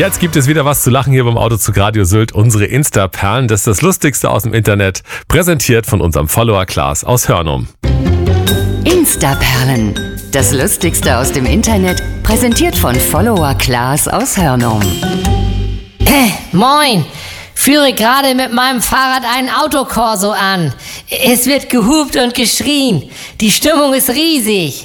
Jetzt gibt es wieder was zu lachen hier beim Autozug Radio Sylt. Unsere Insta-Perlen, das ist das Lustigste aus dem Internet, präsentiert von unserem Follower Klaas aus Hörnum. Insta-Perlen, das Lustigste aus dem Internet, präsentiert von Follower Klaas aus Hörnum. Moin! Führe gerade mit meinem Fahrrad einen Autokorso an. Es wird gehupt und geschrien. Die Stimmung ist riesig.